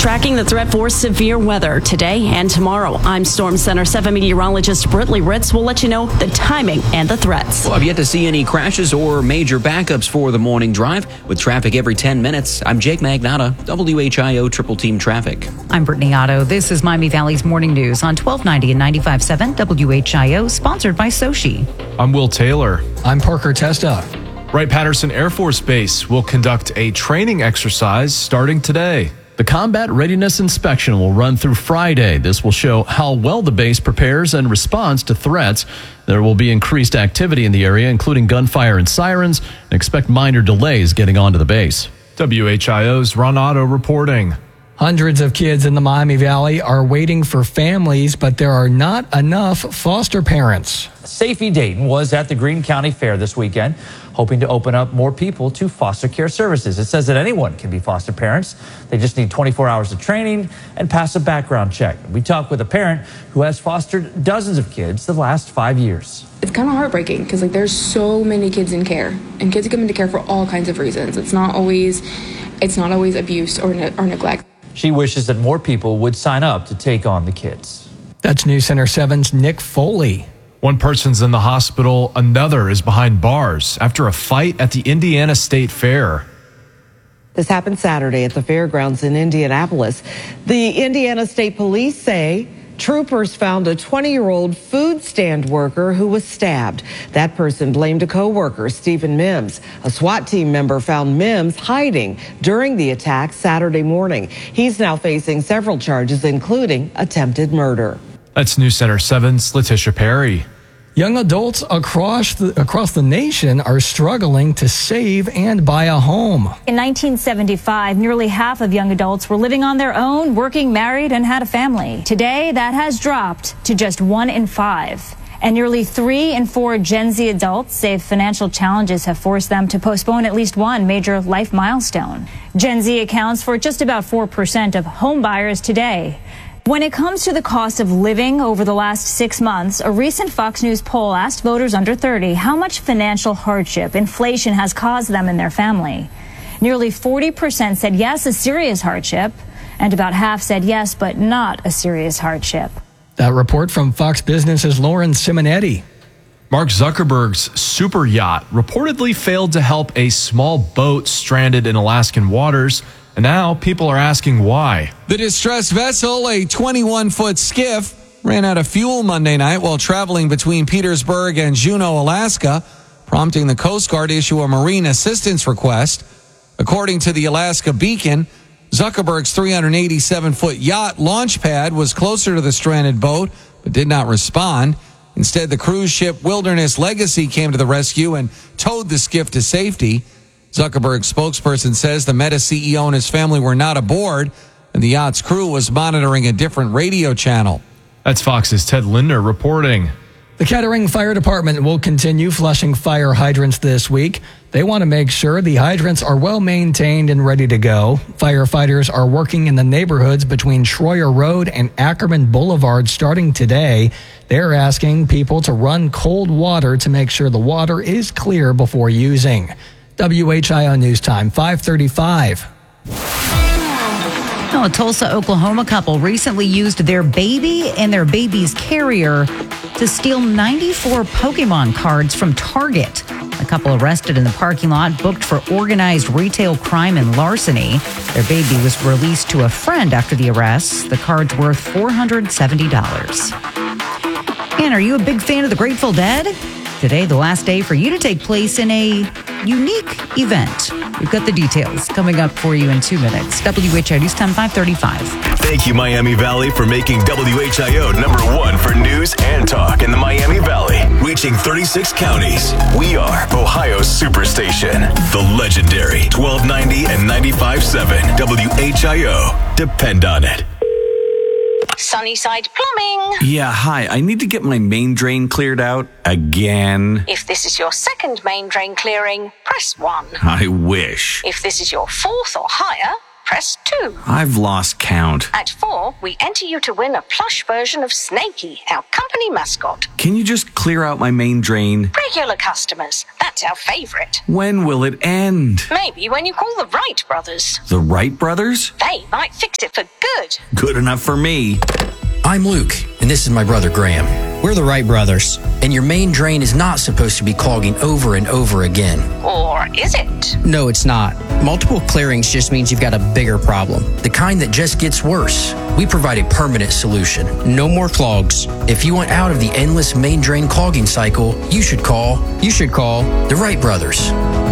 Tracking the threat for severe weather today and tomorrow. I'm Storm Center 7 meteorologist Britley Ritz. Will let you know the timing and the threats. Well, I've yet to see any crashes or major backups for the morning drive with traffic every 10 minutes. I'm Jake Magnotta, WHIO Triple Team Traffic. I'm Brittany Otto. This is Miami Valley's Morning News on 1290 and 95.7 WHIO, sponsored by Sochi. I'm Will Taylor. I'm Parker Testa. Wright-Patterson Air Force Base will conduct a training exercise starting today. The combat readiness inspection will run through Friday. This will show how well the base prepares and responds to threats. There will be increased activity in the area, including gunfire and sirens, and expect minor delays getting onto the base. WHIO's Ron Otto reporting. Hundreds of kids in the Miami Valley are waiting for families, but there are not enough foster parents. Safety Dayton was at the Greene County Fair this weekend, hoping to open up more people to foster care services. It says that anyone can be foster parents. They just need 24 hours of training and pass a background check. We talked with a parent who has fostered dozens of kids the last 5 years. It's kind of heartbreaking because there's so many kids in care, and kids come into care for all kinds of reasons. It's not always abuse or neglect. She wishes that more people would sign up to take on the kids. That's News Center 7's Nick Foley. One person's in the hospital, another is behind bars after a fight at the Indiana State Fair. This happened Saturday at the fairgrounds in Indianapolis. The Indiana State Police say troopers found a 20-year-old food stand worker who was stabbed. That person blamed a co-worker, Stephen Mims. A SWAT team member found Mims hiding during the attack Saturday morning. He's now facing several charges, including attempted murder. That's News Center 7's Letitia Perry. Young adults across the nation are struggling to save and buy a home. In 1975, nearly half of young adults were living on their own, working, married, and had a family. Today, that has dropped to just 1 in 5. And nearly 3 in 4 Gen Z adults say financial challenges have forced them to postpone at least one major life milestone. Gen Z accounts for just about 4% of home buyers today. When it comes to the cost of living over the last 6 months, a recent Fox News poll asked voters under 30 how much financial hardship inflation has caused them and their family. Nearly 40% said yes, a serious hardship, and about half said yes, but not a serious hardship. That report from Fox Business's Lauren Simonetti. Mark Zuckerberg's super yacht reportedly failed to help a small boat stranded in Alaskan waters. And now people are asking why. The distressed vessel, a 21-foot skiff, ran out of fuel Monday night while traveling between Petersburg and Juneau, Alaska, prompting the Coast Guard to issue a marine assistance request. According to the Alaska Beacon, Zuckerberg's 387-foot yacht launch pad was closer to the stranded boat, but did not respond. Instead, the cruise ship Wilderness Legacy came to the rescue and towed the skiff to safety. Zuckerberg's spokesperson says the Meta CEO and his family were not aboard, and the yacht's crew was monitoring a different radio channel. That's Fox's Ted Linder reporting. The Kettering Fire Department will continue flushing fire hydrants this week. They want to make sure the hydrants are well maintained and ready to go. Firefighters are working in the neighborhoods between Schroyer Road and Ackerman Boulevard starting today. They're asking people to run cold water to make sure the water is clear before using. WHIO News Time, 5:35. A Tulsa, Oklahoma couple recently used their baby and their baby's carrier to steal 94 Pokemon cards from Target. A couple arrested in the parking lot, booked for organized retail crime and larceny. Their baby was released to a friend after the arrest. The cards worth $470. And are you a big fan of the Grateful Dead? Today, the last day for you to take place in a unique event. We've got the details coming up for you in 2 minutes. WHIO News Time, 5:35. Thank you, Miami Valley, for making WHIO #1 for news and talk in the Miami Valley. Reaching 36 counties. We are Ohio's Superstation. The legendary 1290 and 95.7 WHIO. Depend on it. Sunnyside Plumbing. Yeah, hi. I need to get my main drain cleared out again. If this is your second main drain clearing, press 1. I wish. If this is your fourth or higher, press 2. I've lost count. At 4, we enter you to win a plush version of Snakey, our company mascot. Can you just clear out my main drain? Regular customers, that's our favorite. When will it end? Maybe when you call the Wright brothers. The Wright brothers? They might fix it for good. Good enough for me. I'm Luke, and this is my brother Graham. We're the Wright brothers, and your main drain is not supposed to be clogging over and over again. Or is it? No, it's not. Multiple clearings just means you've got a bigger problem, the kind that just gets worse. We provide a permanent solution. No more clogs. If you want out of the endless main drain clogging cycle, you should call the Wright brothers.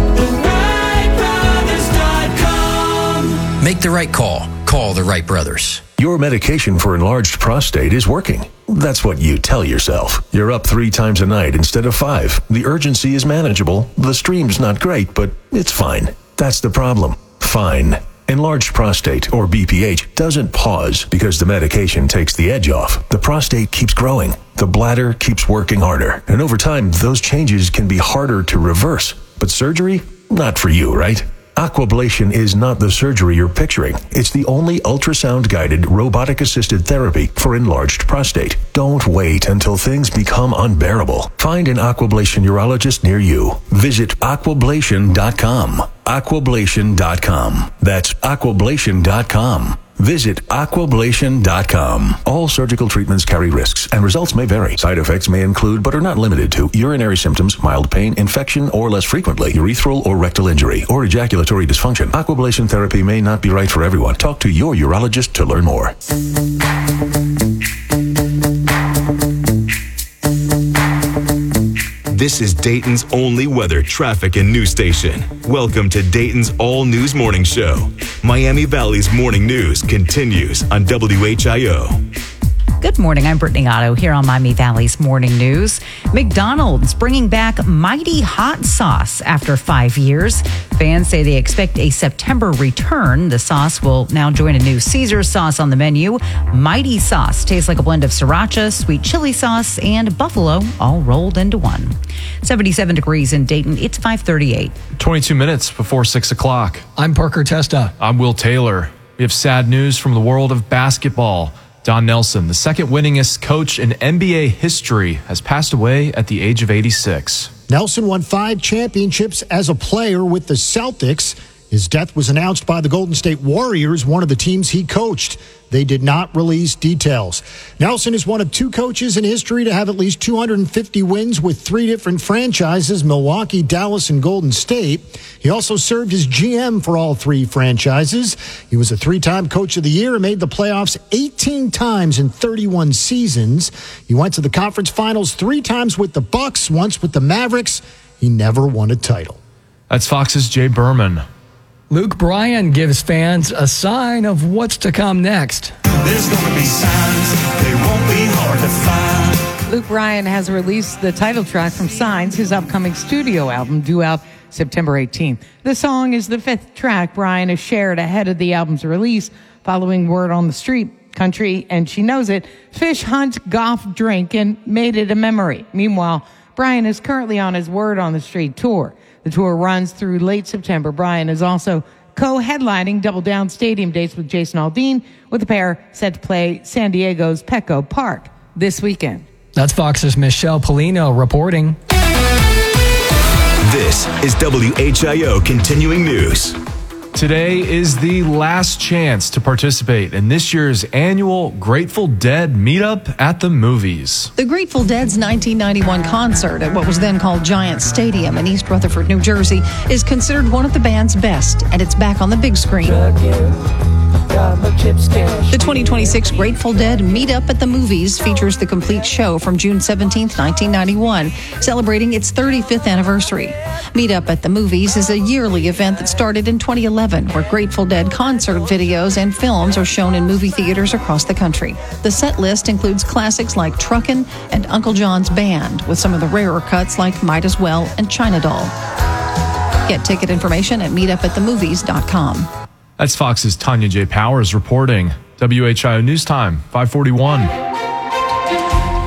Make the right call. Call the Wright brothers. Your medication for enlarged prostate is working. That's what you tell yourself. You're up 3 times a night instead of 5. The urgency is manageable. The stream's not great, but it's fine. That's the problem. Fine. Enlarged prostate, or BPH, doesn't pause because the medication takes the edge off. The prostate keeps growing. The bladder keeps working harder. And over time, those changes can be harder to reverse. But surgery? Not for you, right? Aquablation is not the surgery you're picturing. It's the only ultrasound-guided, robotic-assisted therapy for enlarged prostate. Don't wait until things become unbearable. Find an Aquablation urologist near you. Visit aquablation.com. Aquablation.com. That's aquablation.com. Visit aquablation.com. All surgical treatments carry risks, and results may vary. Side effects may include, but are not limited to, urinary symptoms, mild pain, infection, or less frequently, urethral or rectal injury, or ejaculatory dysfunction. Aquablation therapy may not be right for everyone. Talk to your urologist to learn more. This is Dayton's only weather, traffic, and news station. Welcome to Dayton's all-news morning show. Miami Valley's morning news continues on WHIO. Good morning. I'm Brittany Otto here on Miami Valley's Morning News. McDonald's bringing back Mighty Hot Sauce after 5 years. Fans say they expect a September return. The sauce will now join a new Caesar sauce on the menu. Mighty Sauce tastes like a blend of sriracha, sweet chili sauce, and buffalo all rolled into one. 77 degrees in Dayton. It's 5:38. 22 minutes before 6 o'clock. I'm Parker Testa. I'm Will Taylor. We have sad news from the world of basketball. Don Nelson, the second winningest coach in NBA history, has passed away at the age of 86. Nelson won 5 championships as a player with the Celtics. His death was announced by the Golden State Warriors, one of the teams he coached. They did not release details. Nelson is one of 2 coaches in history to have at least 250 wins with 3 different franchises, Milwaukee, Dallas, and Golden State. He also served as GM for all 3 franchises. He was a 3-time Coach of the Year and made the playoffs 18 times in 31 seasons. He went to the conference finals 3 times with the Bucks, once with the Mavericks. He never won a title. That's Fox's Jay Berman. Luke Bryan gives fans a sign of what's to come next. There's going to be signs, they won't be hard to find. Luke Bryan has released the title track from Signs, his upcoming studio album due out September 18th. The song is the 5th track Bryan has shared ahead of the album's release, following word on the street. Country, and she knows it, fish, hunt, golf, drink, and made it a memory. Meanwhile, Bryan is currently on his Word on the Street tour. The tour runs through late September. Bryan is also co-headlining Double Down Stadium dates with Jason Aldean, with the pair set to play San Diego's Petco Park this weekend. That's Fox's Michelle Polino reporting. This is WHIO Continuing News. Today is the last chance to participate in this year's annual Grateful Dead meetup at the movies. The Grateful Dead's 1991 concert at what was then called Giant Stadium in East Rutherford, New Jersey, is considered one of the band's best, and it's back on the big screen. The 2026 Grateful Dead Meetup at the Movies features the complete show from June 17, 1991, celebrating its 35th anniversary. Meetup at the Movies is a yearly event that started in 2011, where Grateful Dead concert videos and films are shown in movie theaters across the country. The set list includes classics like Truckin' and Uncle John's Band, with some of the rarer cuts like Might As Well and China Doll. Get ticket information at meetupatthemovies.com. That's Fox's Tanya J. Powers reporting. WHIO News Time, 541.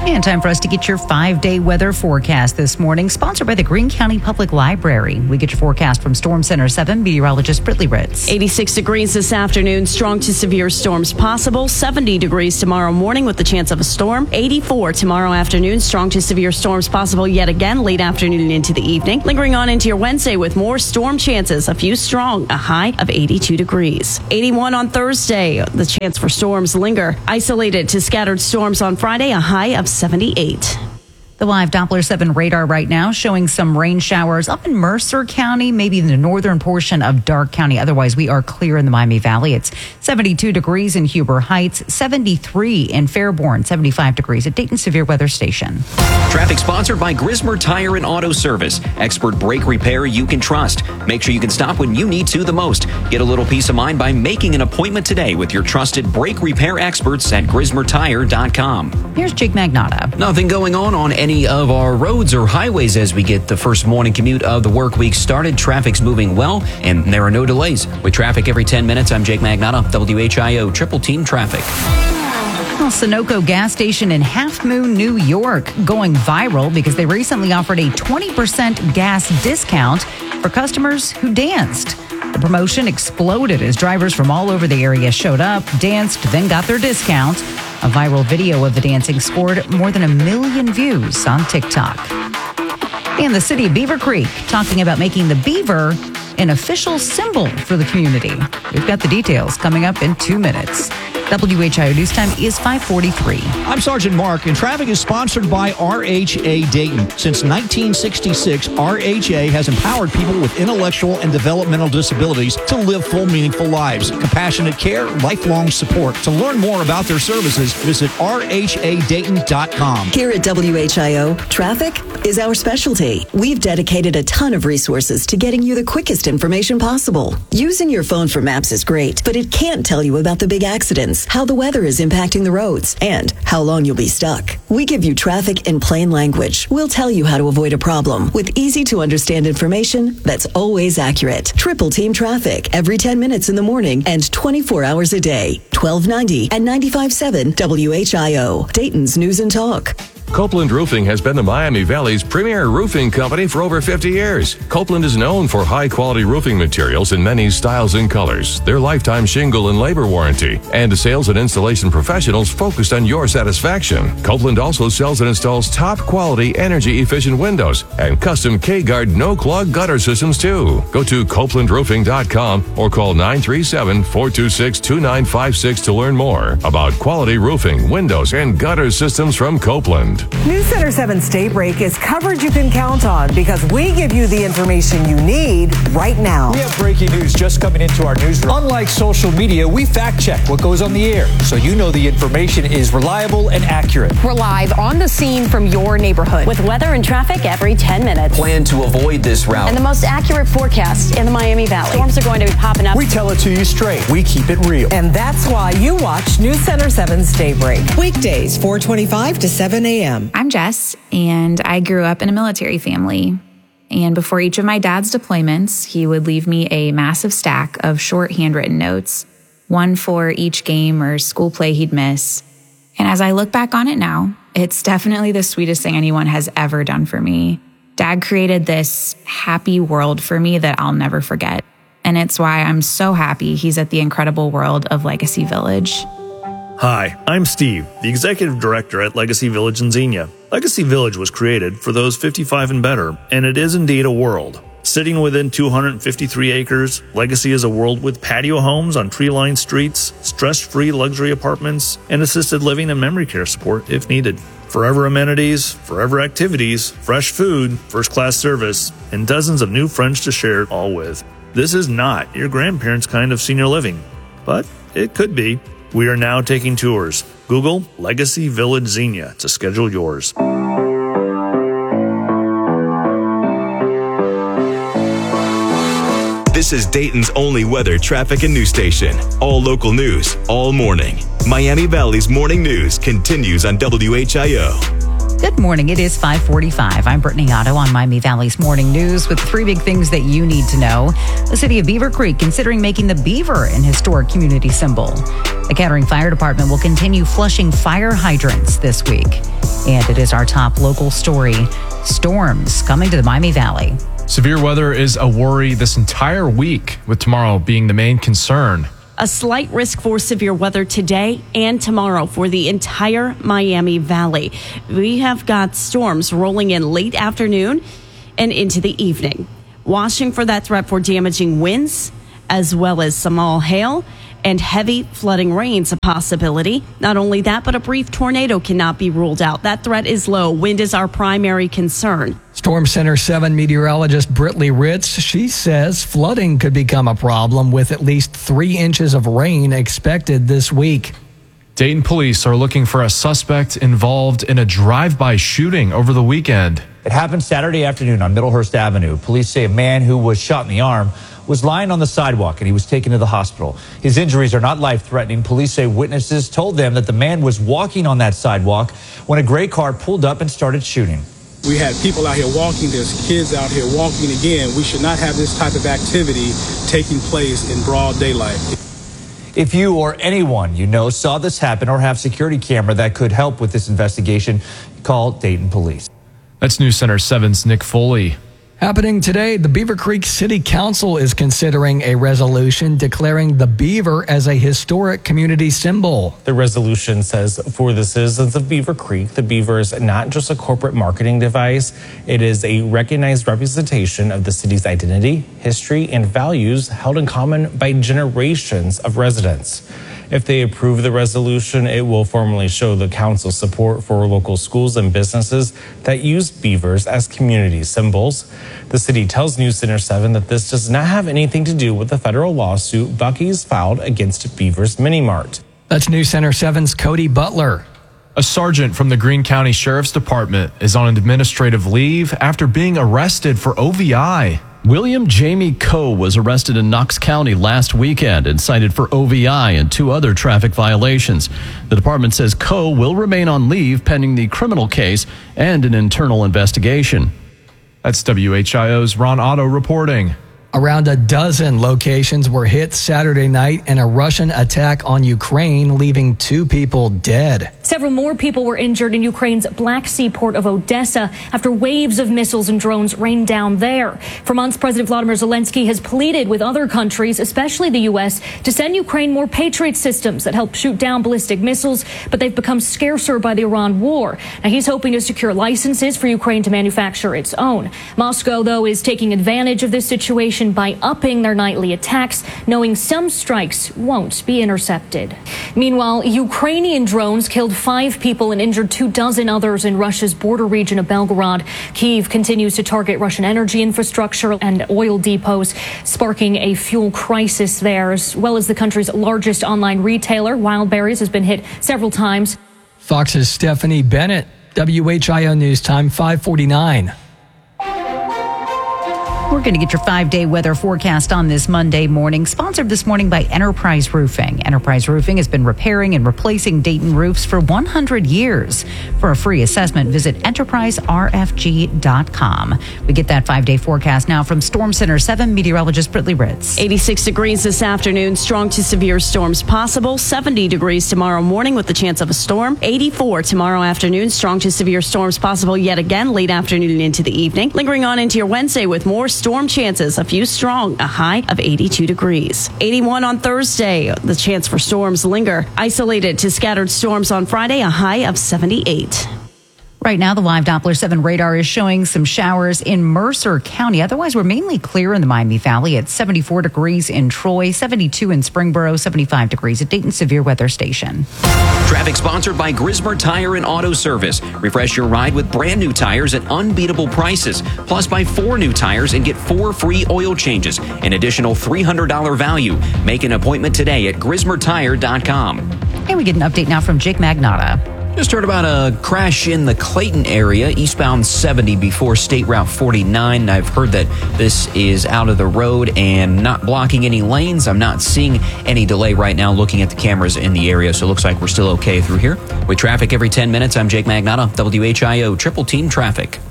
And time for us to get your 5-day weather forecast this morning, sponsored by the Greene County Public Library. We get your forecast from Storm Center 7 meteorologist Britley Ritz. 86 degrees this afternoon, strong to severe storms possible. 70 degrees tomorrow morning with the chance of a storm. 84 tomorrow afternoon, strong to severe storms possible yet again late afternoon into the evening. Lingering on into your Wednesday with more storm chances, a few strong, a high of 82 degrees. 81 on Thursday, the chance for storms linger. Isolated to scattered storms on Friday, a high of 78. The live Doppler 7 radar right now showing some rain showers up in Mercer County, maybe in the northern portion of Darke County. Otherwise, we are clear in the Miami Valley. It's 72 degrees in Huber Heights, 73 in Fairborn, 75 degrees at Dayton Severe Weather Station. Traffic sponsored by Grismer Tire and Auto Service. Expert brake repair you can trust. Make sure you can stop when you need to the most. Get a little peace of mind by making an appointment today with your trusted brake repair experts at GrismerTire.com. Here's Jake Magnotta. Nothing going on any of our roads or highways as we get the first morning commute of the work week started. Traffic's moving well, and there are no delays. With traffic every 10 minutes, I'm Jake Magnotta, WHIO Triple Team Traffic. Well, Sunoco gas station in Half Moon, New York, going viral because they recently offered a 20% gas discount for customers who danced. The promotion exploded as drivers from all over the area showed up, danced, then got their discount. A viral video of the dancing scored more than 1 million views on TikTok. And the city of Beaver Creek talking about making the beaver an official symbol for the community. We've got the details coming up in 2 minutes. WHIO News Time is 5:43. I'm Sergeant Mark, and traffic is sponsored by RHA Dayton. Since 1966, RHA has empowered people with intellectual and developmental disabilities to live full, meaningful lives. Compassionate care, lifelong support. To learn more about their services, visit rhadayton.com. Here at WHIO, traffic is our specialty. We've dedicated a ton of resources to getting you the quickest information possible. Using your phone for maps is great, but it can't tell you about the big accidents, how the weather is impacting the roads, and how long you'll be stuck. We give you traffic in plain language. We'll tell you how to avoid a problem with easy-to-understand information that's always accurate. Triple Team Traffic every 10 minutes in the morning and 24 hours a day. 1290 and 95.7 WHIO, Dayton's News and Talk. Copeland Roofing has been the Miami Valley's premier roofing company for over 50 years. Copeland is known for high-quality roofing materials in many styles and colors, their lifetime shingle and labor warranty, and sales and installation professionals focused on your satisfaction. Copeland also sells and installs top-quality, energy-efficient windows and custom K-Guard no-clog gutter systems, too. Go to CopelandRoofing.com or call 937-426-2956 to learn more about quality roofing, windows, and gutter systems from Copeland. News Center 7's Daybreak is coverage you can count on because we give you the information you need right now. We have breaking news just coming into our newsroom. Unlike social media, we fact check what goes on the air so you know the information is reliable and accurate. We're live on the scene from your neighborhood with weather and traffic every 10 minutes. Plan to avoid this route. And the most accurate forecast in the Miami Valley. Storms are going to be popping up. We tell it to you straight. We keep it real. And that's why you watch News Center 7's Daybreak. Weekdays, 4:25 to 7 a.m. I'm Jess, and I grew up in a military family. And before each of my dad's deployments, he would leave me a massive stack of short handwritten notes, one for each game or school play he'd miss. And as I look back on it now, it's definitely the sweetest thing anyone has ever done for me. Dad created this happy world for me that I'll never forget. And it's why I'm so happy he's at the incredible world of Legacy Village. Hi, I'm Steve, the Executive Director at Legacy Village in Xenia. Legacy Village was created for those 55 and better, and it is indeed a world. Sitting within 253 acres, Legacy is a world with patio homes on tree-lined streets, stress-free luxury apartments, and assisted living and memory care support if needed. Forever amenities, forever activities, fresh food, first-class service, and dozens of new friends to share it all with. This is not your grandparents' kind of senior living, but it could be. We are now taking tours. Google Legacy Village Xenia to schedule yours. This is Dayton's only weather, traffic, and news station. All local news, all morning. Miami Valley's morning news continues on WHIO. Good morning. It is 5:45. I'm Brittany Otto on Miami Valley's Morning News with 3 big things that you need to know. The city of Beaver Creek considering making the beaver an historic community symbol. The Kettering Fire Department will continue flushing fire hydrants this week. And it is our top local story. Storms coming to the Miami Valley. Severe weather is a worry this entire week, with tomorrow being the main concern. A slight risk for severe weather today and tomorrow for the entire Miami Valley. We have got storms rolling in late afternoon and into the evening. Watching for that threat for damaging winds, as well as small hail and heavy flooding rains a possibility. Not only that, but a brief tornado cannot be ruled out. That threat is low. Wind is our primary concern. Storm Center 7 meteorologist Britley Ritz, she says flooding could become a problem with at least 3 inches of rain expected this week. Dayton police are looking for a suspect involved in a drive-by shooting over the weekend. It happened Saturday afternoon on Middlehurst Avenue. Police say a man who was shot in the arm was lying on the sidewalk and he was taken to the hospital. His injuries are not life-threatening. Police say witnesses told them that the man was walking on that sidewalk when a gray car pulled up and started shooting. We had people out here walking. There's kids out here walking. Again, we should not have this type of activity taking place in broad daylight. If you or anyone you know saw this happen or have security camera that could help with this investigation, call Dayton Police. That's News Center 7's Nick Foley. Happening today, the Beaver Creek City Council is considering a resolution declaring the beaver as a historic community symbol. The resolution says for the citizens of Beaver Creek, the beaver is not just a corporate marketing device. It is a recognized representation of the city's identity, history, and values held in common by generations of residents. If they approve the resolution, it will formally show the council's support for local schools and businesses that use beavers as community symbols. The city tells News Center 7 that this does not have anything to do with the federal lawsuit Buc-ee's filed against Beavers Mini Mart. That's News Center 7's Cody Butler. A sergeant from the Greene County Sheriff's Department is on administrative leave after being arrested for OVI. William Jamie Coe was arrested in Knox County last weekend and cited for OVI and 2 other traffic violations. The department says Coe will remain on leave pending the criminal case and an internal investigation. That's WHIO's Ron Otto reporting. Around a dozen locations were hit Saturday night in a Russian attack on Ukraine, leaving 2 people dead. Several more people were injured in Ukraine's Black Sea port of Odessa after waves of missiles and drones rained down there. For months, President Vladimir Zelensky has pleaded with other countries, especially the U.S., to send Ukraine more Patriot systems that help shoot down ballistic missiles, but they've become scarcer by the Iran war. Now, he's hoping to secure licenses for Ukraine to manufacture its own. Moscow, though, is taking advantage of this situation by upping their nightly attacks, knowing some strikes won't be intercepted. Meanwhile, Ukrainian drones killed 5 people and injured 24 others in Russia's border region of Belgorod. Kyiv continues to target Russian energy infrastructure and oil depots, sparking a fuel crisis there, as well as the country's largest online retailer, Wildberries, has been hit several times. Fox's Stephanie Bennett, WHIO News Time 5:49. We're going to get your 5-day weather forecast on this Monday morning, sponsored this morning by Enterprise Roofing. Enterprise Roofing has been repairing and replacing Dayton roofs for 100 years. For a free assessment, visit enterpriserfg.com. We get that 5-day forecast now from Storm Center 7 meteorologist Britley Ritz. 86 degrees this afternoon, strong to severe storms possible. 70 degrees tomorrow morning with the chance of a storm. 84 tomorrow afternoon, strong to severe storms possible yet again late afternoon into the evening. Lingering on into your Wednesday with more storm chances, a few strong, a high of 82 degrees. 81 on Thursday, the chance for storms linger. Isolated to scattered storms on Friday, a high of 78. Right now, the live Doppler 7 radar is showing some showers in Mercer County. Otherwise, we're mainly clear in the Miami Valley at 74 degrees in Troy, 72 in Springboro, 75 degrees at Dayton Severe Weather Station. Traffic sponsored by Grismer Tire and Auto Service. Refresh your ride with brand new tires at unbeatable prices. Plus, buy 4 new tires and get 4 free oil changes. An additional $300 value. Make an appointment today at grismertire.com. And we get an update now from Jake Magnotta. Just heard about a crash in the Clayton area, eastbound 70 before State Route 49. I've heard that this is out of the road and not blocking any lanes. I'm not seeing any delay right now looking at the cameras in the area, so it looks like we're still okay through here. With traffic every 10 minutes, I'm Jake Magnotta, WHIO Triple Team Traffic.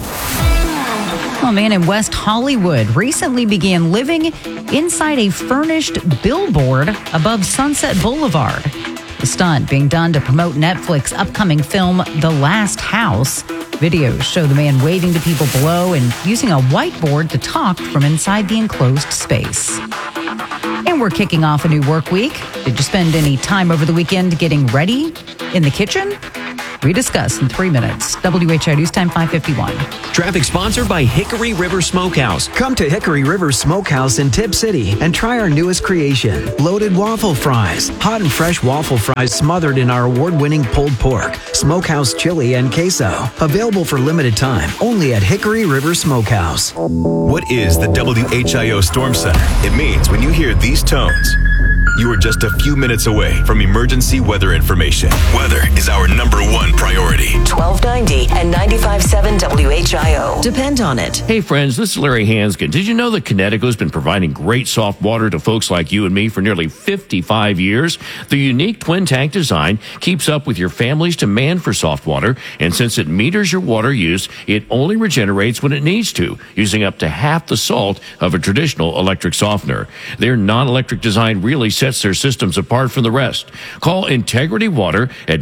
A man in West Hollywood recently began living inside a furnished billboard above Sunset Boulevard. The stunt being done to promote Netflix's upcoming film, The Last House. Videos show the man waving to people below and using a whiteboard to talk from inside the enclosed space. And we're kicking off a new work week. Did you spend any time over the weekend getting ready in the kitchen? We discuss in 3 minutes. WHI News Time 5:51. Traffic sponsored by Hickory River Smokehouse. Come to Hickory River Smokehouse in Tip City and try our newest creation, loaded waffle fries. Hot and fresh waffle fries smothered in our award-winning pulled pork, smokehouse chili, and queso. Available for limited time, only at Hickory River Smokehouse. What is the WHIO Storm Center? It means when you hear these tones, you are just a few minutes away from emergency weather information. Weather is our #1 priority. 1290 and 95.7 WHIO. Depend on it. Hey friends, this is Larry Hanskin. Did you know that Connecticut has been providing great soft water to folks like you and me for nearly 55 years? The unique twin tank design keeps up with your family's demand for soft water, and since it meters your water use, it only regenerates when it needs to, using up to half the salt of a traditional electric softener. Their non-electric design really sets their systems apart from the rest. Call Integrity Water at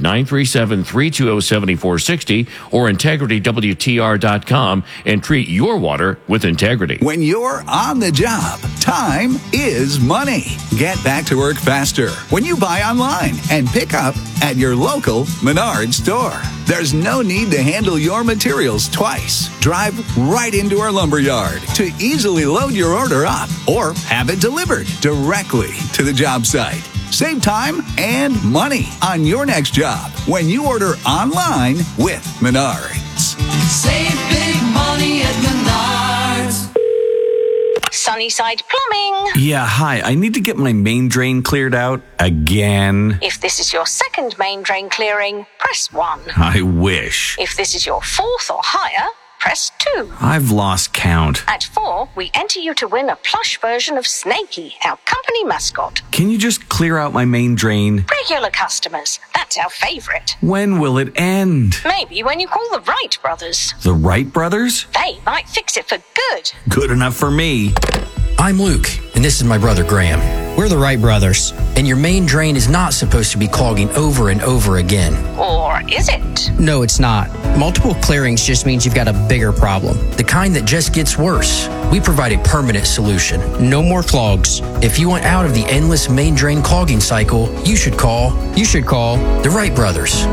937-320-7460 or integritywtr.com and treat your water with integrity. When you're on the job, time is money. Get back to work faster when you buy online and pick up at your local Menards store. There's no need to handle your materials twice. Drive right into our lumberyard to easily load your order up or have it delivered directly to the job site. Save time and money on your next job when you order online with Menards. Save big money at Menards. Sunnyside Plumbing. Yeah, hi. I need to get my main drain cleared out again. If this is your second main drain clearing, press 1. I wish. If this is your fourth or higher, press 2. I've lost count. At 4, we enter you to win a plush version of Snakey, our company mascot. Can you just clear out my main drain? Regular customers, that's our favorite. When will it end? Maybe when you call the Wright brothers. The Wright brothers? They might fix it for good. Good enough for me. I'm Luke, and this is my brother Graham. We're the Wright brothers, and your main drain is not supposed to be clogging over and over again. Or is it? No, it's not. Multiple clearings just means you've got a bigger problem, the kind that just gets worse. We provide a permanent solution. No more clogs. If you want out of the endless main drain clogging cycle, you should call the Wright brothers.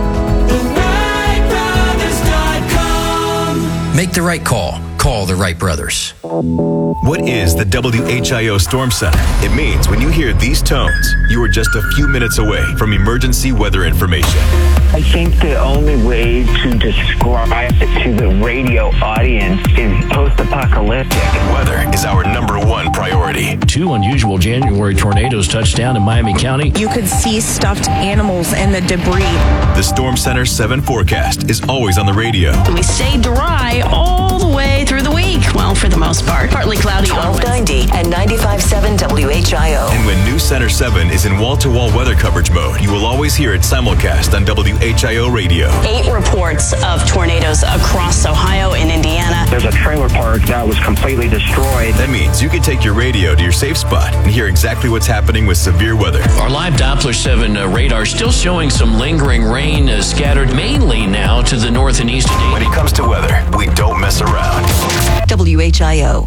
Make the right call. Call the Wright brothers. What is the WHIO Storm Center? It means when you hear these tones, you are just a few minutes away from emergency weather information. I think the only way to describe it to the radio audience is post-apocalyptic. Weather is our #1 priority. 2 unusual January tornadoes touched down in Miami County. You could see stuffed animals and the debris. The Storm Center 7 forecast is always on the radio. We stay dry all the way through the week. Well, for the most part. Partly cloudy. 1290 and 95.7 WHIO. And when News Center 7 is in wall-to-wall weather coverage mode, you will always hear it simulcast on WHIO radio. 8 reports of tornadoes across Ohio and Indiana. There's a trailer park that was completely destroyed. That means you can take your radio to your safe spot and hear exactly what's happening with severe weather. Our live Doppler 7 radar still showing some lingering rain scattered mainly now to the north and east. When it comes to weather, we don't mess around. WHIO.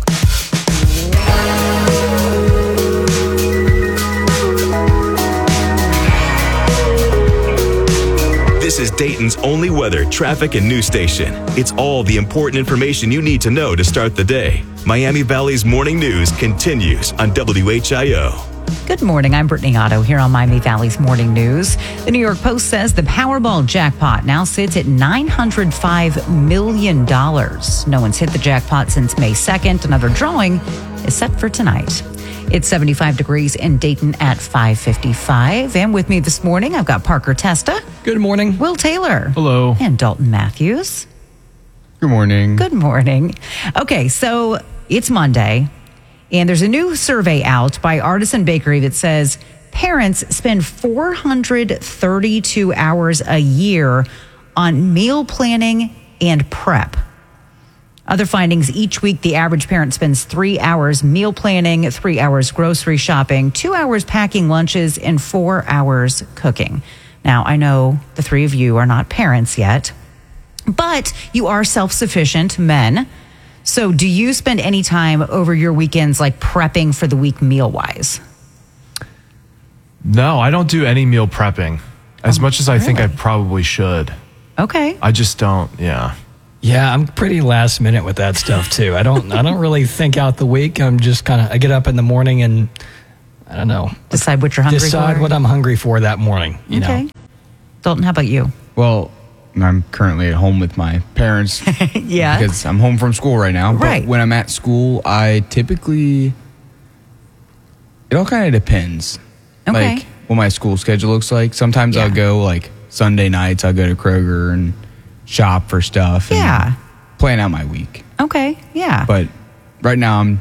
This is Dayton's only weather, traffic, and news station. It's all the important information you need to know to start the day. Miami Valley's morning news continues on WHIO. Good morning. I'm Brittany Otto here on Miami Valley's Morning News. The New York Post says the Powerball jackpot now sits at $905 million. No one's hit the jackpot since May 2nd. Another drawing is set for tonight. It's 75 degrees in Dayton at 5:55. And with me this morning, I've got Parker Testa. Good morning. Will Taylor. Hello. And Dalton Matthews. Good morning. Good morning. Okay, so it's Monday. And there's a new survey out by Artisan Bakery that says parents spend 432 hours a year on meal planning and prep. Other findings, each week the average parent spends 3 hours meal planning, 3 hours grocery shopping, 2 hours packing lunches, and 4 hours cooking. Now, I know the three of you are not parents yet, but you are self-sufficient men. So do you spend any time over your weekends like prepping for the week meal-wise? No, I don't do any meal prepping as much as I think I probably should. Okay. I just don't, yeah. Yeah, I'm pretty last minute with that stuff too. I don't really think out the week. I'm just I get up in the morning and I don't know. Decide what you're hungry for? Decide what I'm hungry for that morning. You know? Dalton, how about you? Well, I'm currently at home with my parents. Yeah. Because I'm home from school right now. Right. But when I'm at school, it all kind of depends. Okay. Like what my school schedule looks like. Sometimes I'll go like Sunday nights, I'll go to Kroger and shop for stuff. And plan out my week. Okay. Yeah. But right now I'm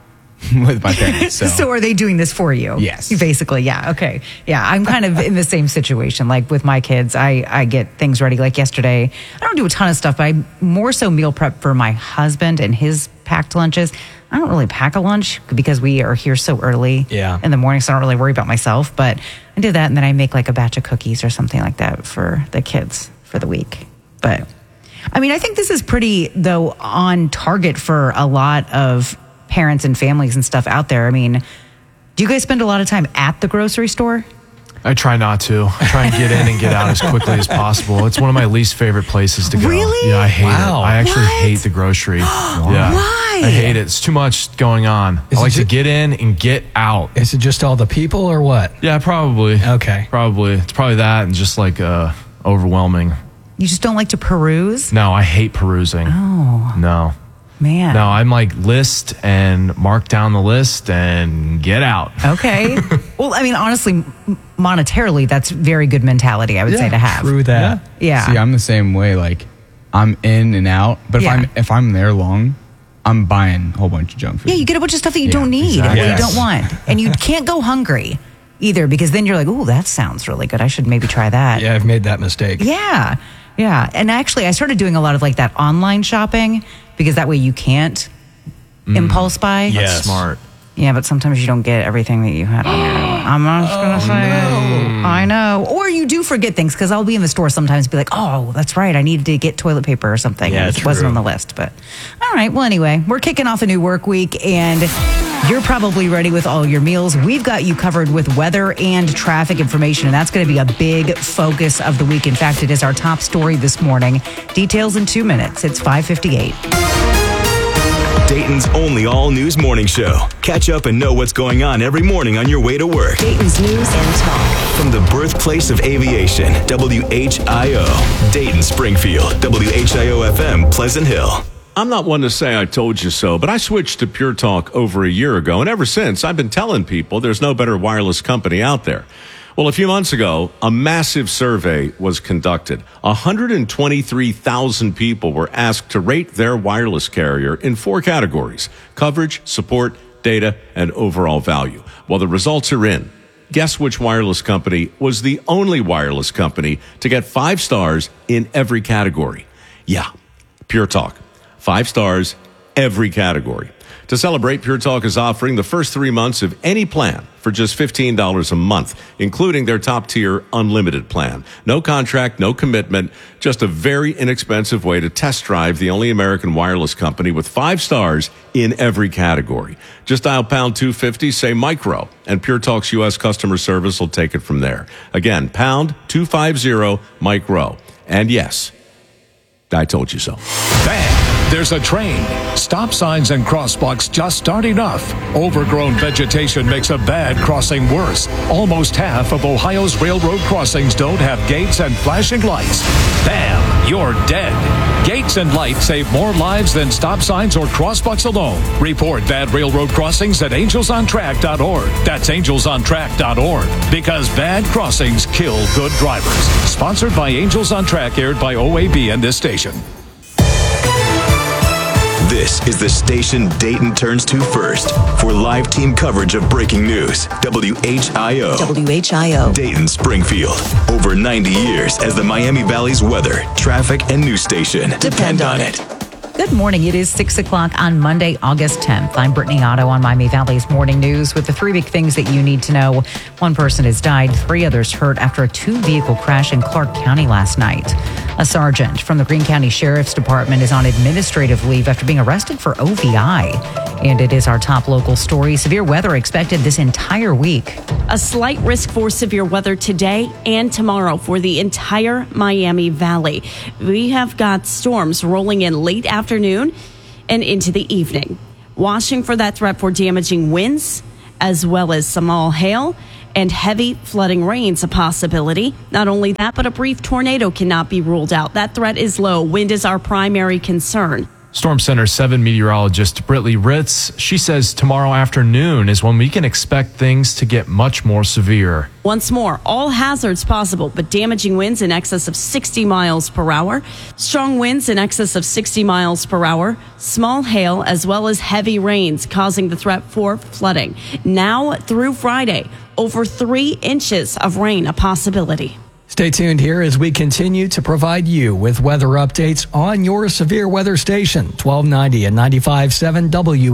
with my parents. So are they doing this for you? Yes. Basically, yeah. Okay. Yeah, I'm kind of in the same situation. Like with my kids, I get things ready. Like yesterday, I don't do a ton of stuff, but I more so meal prep for my husband and his packed lunches. I don't really pack a lunch because we are here so early in the morning, so I don't really worry about myself. But I do that, and then I make like a batch of cookies or something like that for the kids for the week. But I mean, I think this is pretty, though, on target for a lot of parents and families and stuff out there. I mean, do you guys spend a lot of time at the grocery store? I try not to. I try and get in and get out as quickly as possible. It's one of my least favorite places to go. Really? Yeah, I hate it. I actually hate the grocery. Yeah. Why? I hate it. It's too much going on. I like to get in and get out. Is it just all the people or what? Yeah, probably. Okay. Probably. It's probably that and just like overwhelming. You just don't like to peruse? No, I hate perusing. Oh. No. Man. No, I'm like list and mark down the list and get out. Okay. Well, I mean, honestly, monetarily, that's very good mentality, I would say, to have. True that. Yeah. See, I'm the same way. Like, I'm in and out, but if I'm there long, I'm buying a whole bunch of junk food. Yeah, you get a bunch of stuff that you don't need exactly. or you don't want. And you can't go hungry either, because then you're like, ooh, that sounds really good. I should maybe try that. Yeah, I've made that mistake. Yeah. Yeah. And actually, I started doing a lot of like that online shopping, because that way you can't impulse buy. Yes. That's smart. Yeah, but sometimes you don't get everything that you had on your I'm not going to say. No. I know. Or you do forget things, because I'll be in the store sometimes and be like, oh, that's right, I needed to get toilet paper or something. Yeah, it wasn't on the list. But all right. Well, anyway, we're kicking off a new work week, and you're probably ready with all your meals. We've got you covered with weather and traffic information, and that's going to be a big focus of the week. In fact, it is our top story this morning. Details in 2 minutes. It's 5:58. Dayton's only all-news morning show. Catch up and know what's going on every morning on your way to work. Dayton's News and Talk. From the birthplace of aviation, WHIO. Dayton, Springfield, WHIO-FM, Pleasant Hill. I'm not one to say I told you so, but I switched to Pure Talk over a year ago, and ever since, I've been telling people there's no better wireless company out there. Well, a few months ago, a massive survey was conducted. 123,000 people were asked to rate their wireless carrier in 4 categories: coverage, support, data, and overall value. Well, the results are in. Guess which wireless company was the only wireless company to get 5 stars in every category? Yeah, Pure Talk. 5 stars, every category. To celebrate, Pure Talk is offering the first 3 months of any plan for just $15 a month, including their top-tier unlimited plan. No contract, no commitment, just a very inexpensive way to test drive the only American wireless company with 5 stars in every category. Just dial pound 250, say micro, and Pure Talk's U.S. customer service will take it from there. Again, pound 250 micro. And yes, I told you so. Bang! There's a train. Stop signs and crosswalks just aren't enough. Overgrown vegetation makes a bad crossing worse. Almost half of Ohio's railroad crossings don't have gates and flashing lights. Bam! You're dead. Gates and lights save more lives than stop signs or crosswalks alone. Report bad railroad crossings at angelsontrack.org. That's angelsontrack.org. Because bad crossings kill good drivers. Sponsored by Angels on Track, aired by OAB and this station. This is the station Dayton turns to first for live team coverage of breaking news. WHIO. WHIO. Dayton, Springfield. Over 90 years as the Miami Valley's weather, traffic, and news station. Depend on it. Good morning. It is 6 o'clock on Monday, August 10th. I'm Brittany Otto on Miami Valley's Morning News with the three big things that you need to know. One person has died, three others hurt after a two-vehicle crash in Clark County last night. A sergeant from the Greene County Sheriff's Department is on administrative leave after being arrested for OVI. And it is our top local story. Severe weather expected this entire week. A slight risk for severe weather today and tomorrow for the entire Miami Valley. We have got storms rolling in late afternoon and into the evening. Watching for that threat for damaging winds, as well as small hail and heavy flooding rain's a possibility. Not only that, but a brief tornado cannot be ruled out. That threat is low. Wind is our primary concern. Storm Center 7 meteorologist Brittany Ritz, she says tomorrow afternoon is when we can expect things to get much more severe. Once more, all hazards possible, but damaging winds in excess of 60 miles per hour, strong winds in excess of 60 miles per hour, small hail, as well as heavy rains causing the threat for flooding. Now through Friday, over 3 inches of rain a possibility. Stay tuned here as we continue to provide you with weather updates on your severe weather station, 1290 and 95.7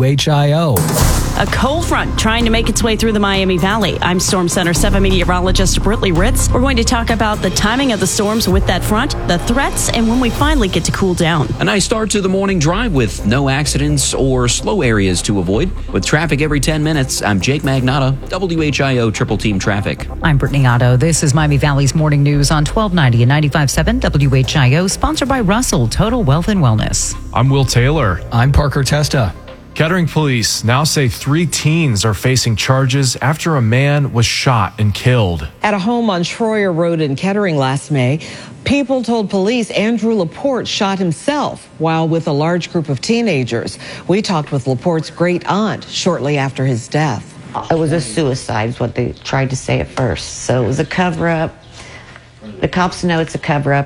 WHIO. A cold front trying to make its way through the Miami Valley. I'm Storm Center 7 meteorologist Brittany Ritz. We're going to talk about the timing of the storms with that front, the threats, and when we finally get to cool down. A nice start to the morning drive with no accidents or slow areas to avoid. With traffic every 10 minutes, I'm Jake Magnotta, WHIO Triple Team Traffic. I'm Brittany Otto. This is Miami Valley's Morning News on 1290 and 95.7 WHIO, sponsored by Russell Total Wealth and Wellness. I'm Will Taylor. I'm Parker Testa. Kettering police now say 3 teens are facing charges after a man was shot and killed. At a home on Troyer Road in Kettering last May, people told police Andrew Laporte shot himself while with a large group of teenagers. We talked with Laporte's great aunt shortly after his death. It was a suicide is what they tried to say at first. So it was a cover-up. The cops know it's a cover-up.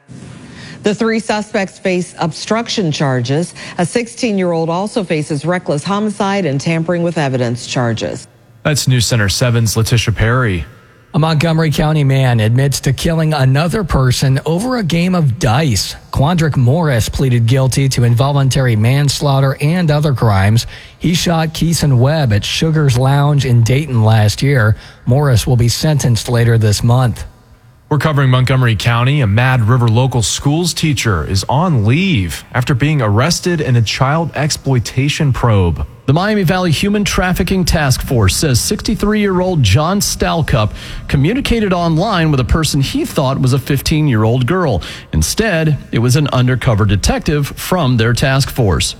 The 3 suspects face obstruction charges. A 16-year-old also faces reckless homicide and tampering with evidence charges. That's News Center 7's Letitia Perry. A Montgomery County man admits to killing another person over a game of dice. Quandrick Morris pleaded guilty to involuntary manslaughter and other crimes. He shot Keeson Webb at Sugar's Lounge in Dayton last year. Morris will be sentenced later this month. We're covering Montgomery County. A Mad River local schools teacher is on leave after being arrested in a child exploitation probe. The Miami Valley Human Trafficking Task Force says 63-year-old John Stalcup communicated online with a person he thought was a 15-year-old girl. Instead, it was an undercover detective from their task force.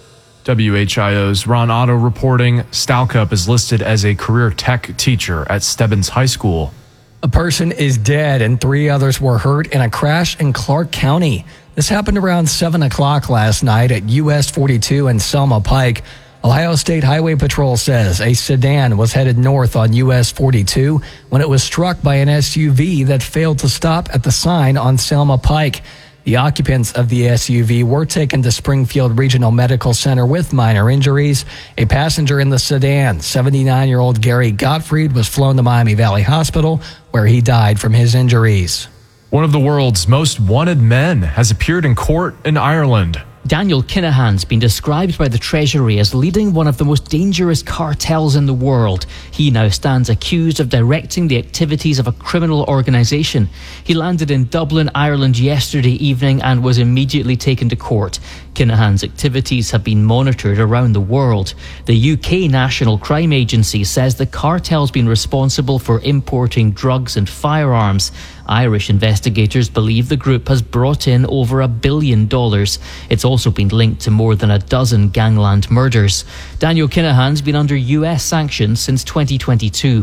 WHIO's Ron Otto reporting Stalcup is listed as a career tech teacher at Stebbins High School. A person is dead and 3 others were hurt in a crash in Clark County. This happened around 7 o'clock last night at US 42 and Selma Pike. Ohio State Highway Patrol says a sedan was headed north on US 42 when it was struck by an SUV that failed to stop at the sign on Selma Pike. The occupants of the SUV were taken to Springfield Regional Medical Center with minor injuries. A passenger in the sedan, 79-year-old Gary Gottfried, was flown to Miami Valley Hospital, where he died from his injuries. One of the world's most wanted men has appeared in court in Ireland. Daniel Kinahan's been described by the Treasury as leading one of the most dangerous cartels in the world. He now stands accused of directing the activities of a criminal organisation. He landed in Dublin, Ireland yesterday evening and was immediately taken to court. Kinahan's activities have been monitored around the world. The UK National Crime Agency says the cartel's been responsible for importing drugs and firearms. Irish investigators believe the group has brought in over $1 billion. It's also been linked to more than a dozen gangland murders. Daniel Kinahan's been under US sanctions since 2022.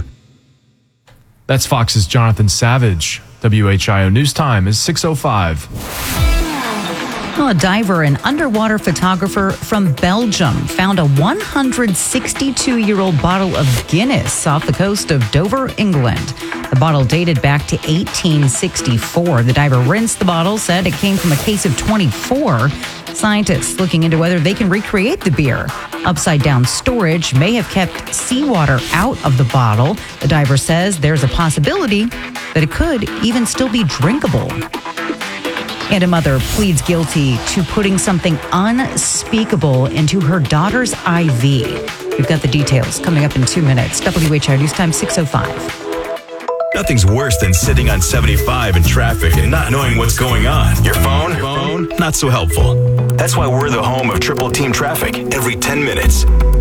That's Fox's Jonathan Savage. WHIO News Time is 6:05. Well, a diver and underwater photographer from Belgium found a 162-year-old bottle of Guinness off the coast of Dover, England. The bottle dated back to 1864. The diver rinsed the bottle, said it came from a case of 24. Scientists looking into whether they can recreate the beer. Upside-down storage may have kept seawater out of the bottle. The diver says there's a possibility that it could even still be drinkable. And a mother pleads guilty to putting something unspeakable into her daughter's IV. We've got the details coming up in 2 minutes. WHIO News Time 6:05. Nothing's worse than sitting on 75 in traffic and not knowing what's going on. Your phone, not so helpful. That's why we're the home of Triple Team Traffic every 10 minutes.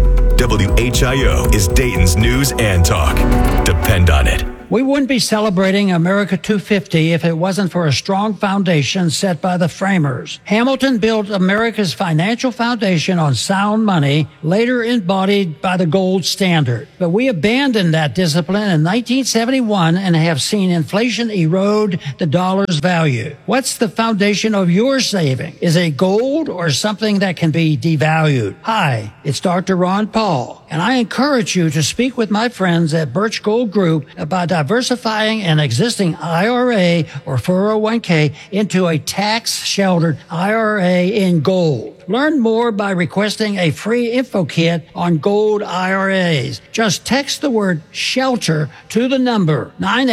WHIO is Dayton's news and talk. Depend on it. We wouldn't be celebrating America 250 if it wasn't for a strong foundation set by the framers. Hamilton built America's financial foundation on sound money, later embodied by the gold standard. But we abandoned that discipline in 1971 and have seen inflation erode the dollar's value. What's the foundation of your saving? Is it gold or something that can be devalued? Hi, it's Dr. Ron Paul, and I encourage you to speak with my friends at Birch Gold Group about diversifying an existing IRA or 401k into a tax-sheltered IRA in gold. Learn more by requesting a free info kit on gold IRAs. Just text the word SHELTER to the number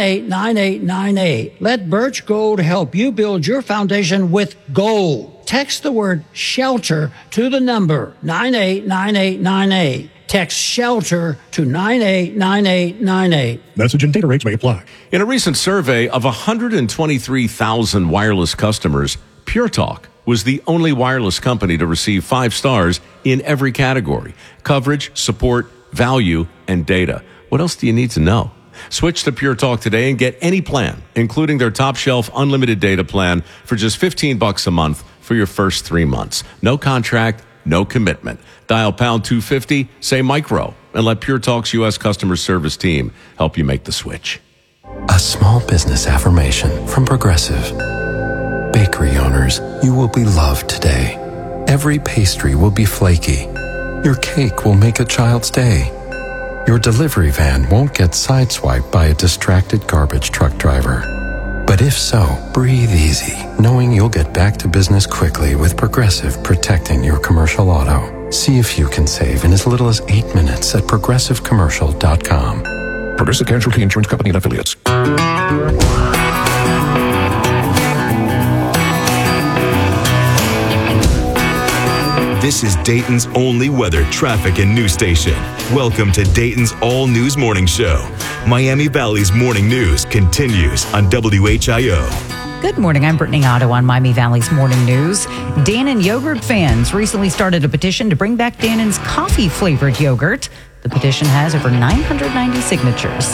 989898. Let Birch Gold help you build your foundation with gold. Text the word SHELTER to the number 989898. Text SHELTER to 989898. Message and data rates may apply. In a recent survey of 123,000 wireless customers, Pure Talk was the only wireless company to receive 5 stars in every category: coverage, support, value, and data. What else do you need to know? Switch to Pure Talk today and get any plan, including their top shelf unlimited data plan, for just $15 a month for your first 3 months. No contract, no commitment. Dial pound 250, say micro, and let Pure Talk's U.S. customer service team help you make the switch. A small business affirmation from Progressive. Bakery owners, you will be loved today. Every pastry will be flaky. Your cake will make a child's day. Your delivery van won't get sideswiped by a distracted garbage truck driver. But if so, breathe easy, knowing you'll get back to business quickly with Progressive protecting your commercial auto. See if you can save in as little as 8 minutes at progressivecommercial.com. Progressive Casualty Insurance Company and Affiliates. This is Dayton's only weather, traffic, and news station. Welcome to Dayton's All News Morning Show. Miami Valley's morning news continues on WHIO. Good morning. I'm Brittany Otto on Miami Valley's Morning News. Dannon yogurt fans recently started a petition to bring back Dannon's coffee-flavored yogurt. The petition has over 990 signatures.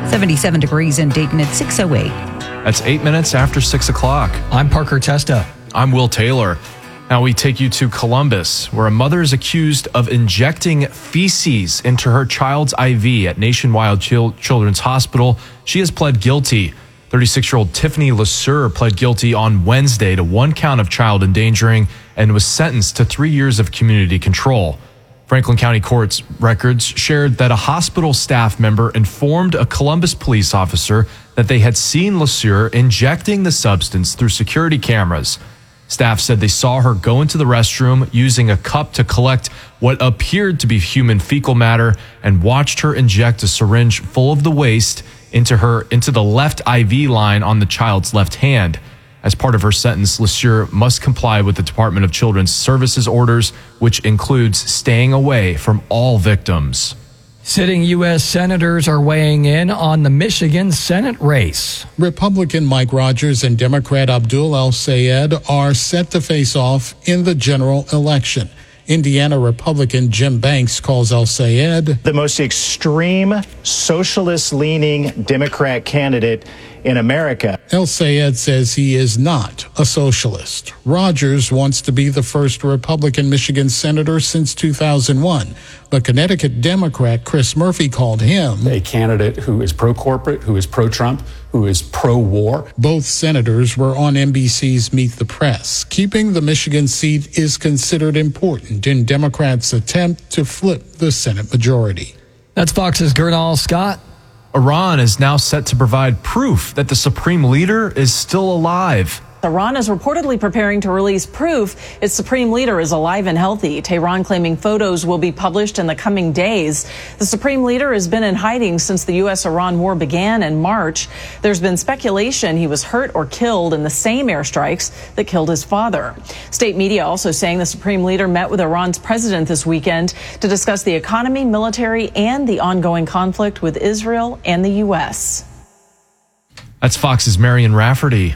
77 degrees in Dayton at 6:08. That's 8 minutes after 6 o'clock. I'm Parker Testa. I'm Will Taylor. Now we take you to Columbus, where a mother is accused of injecting feces into her child's IV at Nationwide Children's Hospital. She has pled guilty. 36-year-old Tiffany LeSueur pled guilty on Wednesday to 1 count of child endangering and was sentenced to 3 years of community control. Franklin County Court's records shared that a hospital staff member informed a Columbus police officer that they had seen LeSueur injecting the substance through security cameras. Staff said they saw her go into the restroom using a cup to collect what appeared to be human fecal matter and watched her inject a syringe full of the waste into the left IV line on the child's left hand. As part of her sentence, LeSueur must comply with the Department of Children's Services orders, which includes staying away from all victims. Sitting U.S. senators are weighing in on the Michigan Senate race. Republican Mike Rogers and Democrat Abdul El-Sayed are set to face off in the general election. Indiana Republican Jim Banks calls El-Sayed the most extreme, socialist-leaning Democrat candidate in America. El-Sayed says he is not a socialist. Rogers wants to be the first Republican Michigan senator since 2001, but Connecticut Democrat Chris Murphy called him a candidate who is pro-corporate, who is pro-Trump, who is pro-war. Both senators were on NBC's Meet the Press. Keeping the Michigan seat is considered important in Democrats' attempt to flip the Senate majority. That's Fox's Gernal Scott. Iran is now set to provide proof that the supreme leader is still alive. Iran is reportedly preparing to release proof its supreme leader is alive and healthy. Tehran claiming photos will be published in the coming days. The supreme leader has been in hiding since the U.S.-Iran war began in March. There's been speculation he was hurt or killed in the same airstrikes that killed his father. State media also saying the supreme leader met with Iran's president this weekend to discuss the economy, military, and the ongoing conflict with Israel and the U.S. That's Fox's Marion Rafferty.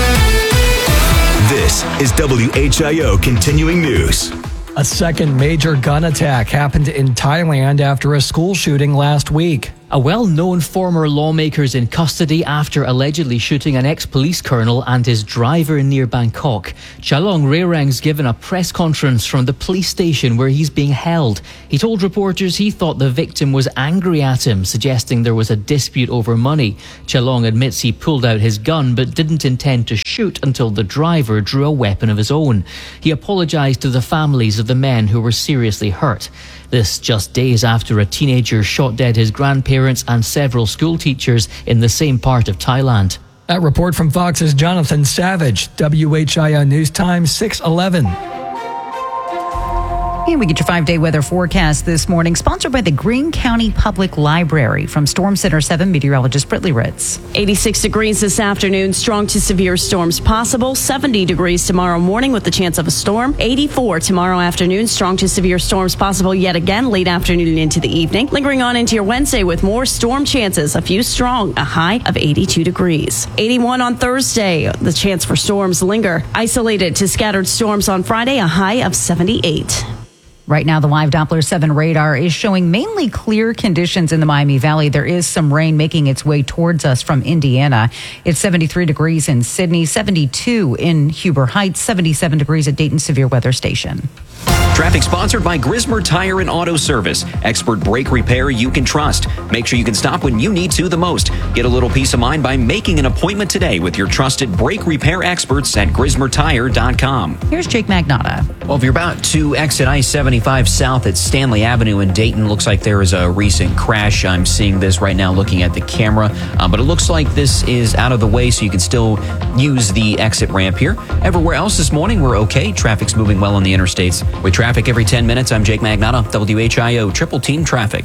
This is WHIO Continuing News. A second major gun attack happened in Thailand after a school shooting last week. A well-known former lawmaker is in custody after allegedly shooting an ex-police colonel and his driver near Bangkok. Chalong Rerang's given a press conference from the police station where he's being held. He told reporters he thought the victim was angry at him, suggesting there was a dispute over money. Chalong admits he pulled out his gun but didn't intend to shoot until the driver drew a weapon of his own. He apologised to the families of the men who were seriously hurt. This just days after a teenager shot dead his grandparents and several school teachers in the same part of Thailand. That report from Fox's Jonathan Savage, WHIO News Time 6:11. And we get your 5-day weather forecast this morning, sponsored by the Greene County Public Library. From Storm Center 7 meteorologist Brittany Ritz. 86 degrees this afternoon, strong to severe storms possible. 70 degrees tomorrow morning with the chance of a storm. 84 tomorrow afternoon, strong to severe storms possible yet again late afternoon and into the evening. Lingering on into your Wednesday with more storm chances, a few strong, a high of 82 degrees. 81 on Thursday, the chance for storms linger. Isolated to scattered storms on Friday, a high of 78. Right now, the live Doppler 7 radar is showing mainly clear conditions in the Miami Valley. There is some rain making its way towards us from Indiana. It's 73 degrees in Sydney, 72 in Huber Heights, 77 degrees at Dayton Severe Weather Station. Traffic sponsored by Grismer Tire and Auto Service. Expert brake repair you can trust. Make sure you can stop when you need to the most. Get a little peace of mind by making an appointment today with your trusted brake repair experts at GrismerTire.com. Here's Jake Magnotta. Well, if you're about to exit I-75 south at Stanley Avenue in Dayton, looks like there is a recent crash. I'm seeing this right now looking at the camera, but it looks like this is out of the way, so you can still use the exit ramp here. Everywhere else this morning, we're okay. Traffic's moving well on the interstates. With traffic every 10 minutes, I'm Jake Magnotta, WHIO Triple Team Traffic.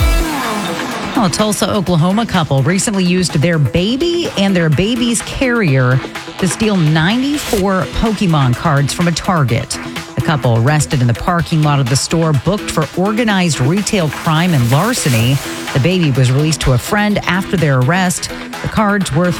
Well, a Tulsa, Oklahoma couple recently used their baby and their baby's carrier to steal 94 Pokemon cards from a Target. The couple arrested in the parking lot of the store, booked for organized retail crime and larceny. The baby was released to a friend after their arrest. The cards worth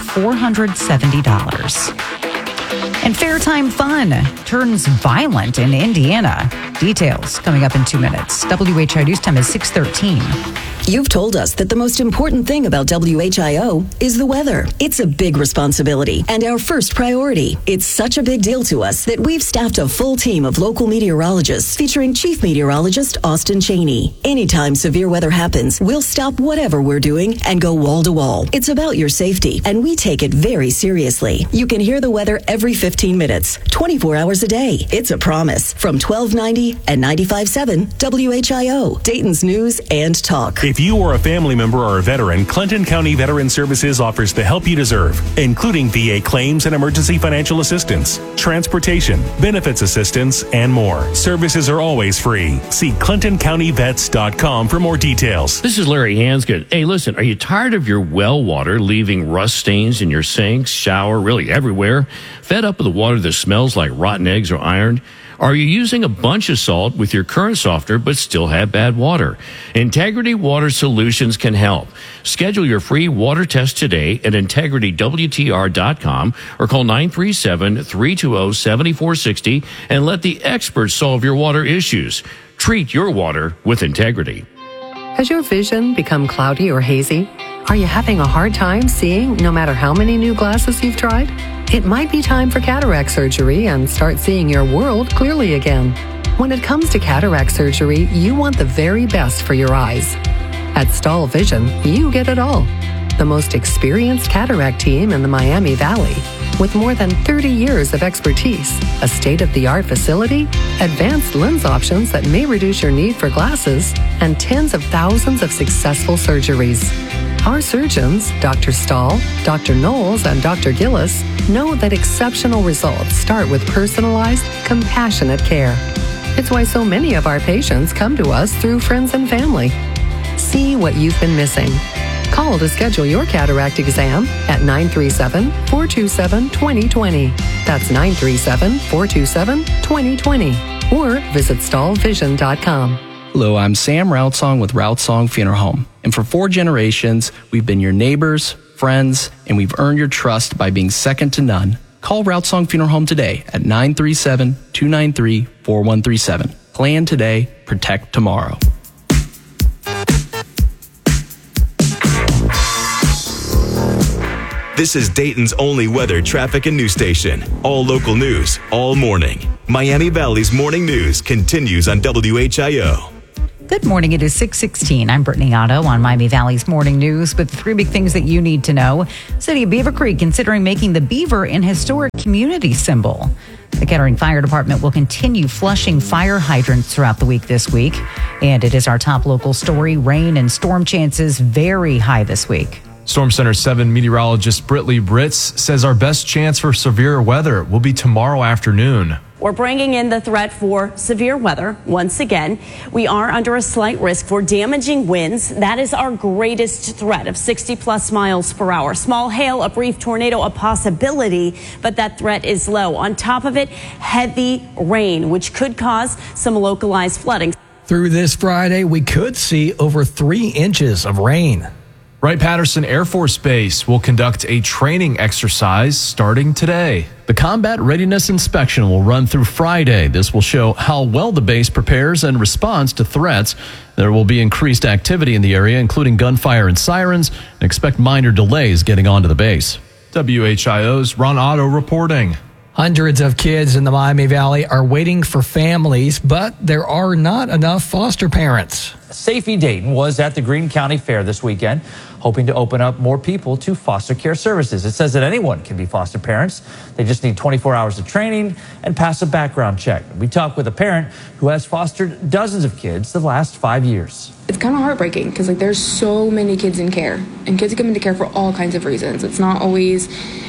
$470. And Fairtime Fun turns violent in Indiana. Details coming up in 2 minutes. WHIO News Time is 6:13. You've told us that the most important thing about WHIO is the weather. It's a big responsibility and our first priority. It's such a big deal to us that we've staffed a full team of local meteorologists featuring Chief Meteorologist Austin Cheney. Anytime severe weather happens, we'll stop whatever we're doing and go wall to wall. It's about your safety, and we take it very seriously. You can hear the weather every 15 minutes, 24 hours a day. It's a promise from 1290 and 95.7 WHIO, Dayton's News and Talk. If you or a family member are a veteran, Clinton County Veteran Services offers the help you deserve, including VA claims and emergency financial assistance, transportation, benefits assistance, and more. Services are always free. See ClintonCountyVets.com for more details. This is Larry Hanskin. Hey, listen, are you tired of your well water leaving rust stains in your sinks, shower, really everywhere? Fed up with the water that smells like rotten eggs or iron? Are you using a bunch of salt with your current softener but still have bad water? Integrity Water Solutions can help. Schedule your free water test today at IntegrityWTR.com or call 937-320-7460 and let the experts solve your water issues. Treat your water with integrity. Has your vision become cloudy or hazy? Are you having a hard time seeing no matter how many new glasses you've tried? It might be time for cataract surgery and start seeing your world clearly again. When it comes to cataract surgery, you want the very best for your eyes. At Stahl Vision, you get it all. The most experienced cataract team in the Miami Valley, with more than 30 years of expertise, a state-of-the-art facility, advanced lens options that may reduce your need for glasses, and tens of thousands of successful surgeries. Our surgeons, Dr. Stahl, Dr. Knowles, and Dr. Gillis, know that exceptional results start with personalized, compassionate care. It's why so many of our patients come to us through friends and family. See what you've been missing. Call to schedule your cataract exam at 937-427-2020. That's 937-427-2020. Or visit stahlvision.com. Hello, I'm Sam Routsong with Routsong Funeral Home. And for 4 generations, we've been your neighbors, friends, and we've earned your trust by being second to none. Call Routsong Funeral Home today at 937-293-4137. Plan today, protect tomorrow. This is Dayton's only weather, traffic, and news station. All local news, all morning. Miami Valley's morning news continues on WHIO. Good morning. It is 6:16. I'm Brittany Otto on Miami Valley's morning news with 3 big things that you need to know. City of Beaver Creek considering making the beaver an historic community symbol. The Kettering Fire Department will continue flushing fire hydrants throughout the week this week. And it is our top local story. Rain and storm chances very high this week. Storm Center 7 meteorologist Britley Britz says our best chance for severe weather will be tomorrow afternoon. We're bringing in the threat for severe weather once again. We are under a slight risk for damaging winds. That is our greatest threat of 60+ miles per hour. Small hail, a brief tornado, a possibility, but that threat is low. On top of it, heavy rain, which could cause some localized flooding. Through this Friday, we could see over 3 inches of rain. Wright-Patterson Air Force Base will conduct a training exercise starting today. The Combat Readiness Inspection will run through Friday. This will show how well the base prepares and responds to threats. There will be increased activity in the area, including gunfire and sirens, and expect minor delays getting onto the base. WHIO's Ron Otto reporting. Hundreds of kids in the Miami Valley are waiting for families, but there are not enough foster parents. Safety Dayton was at the Greene County Fair this weekend, hoping to open up more people to foster care services. It says that anyone can be foster parents. They just need 24 hours of training and pass a background check. We talked with a parent who has fostered dozens of kids the last 5 years. It's kind of heartbreaking because there's so many kids in care, and kids come into care for all kinds of reasons. It's not always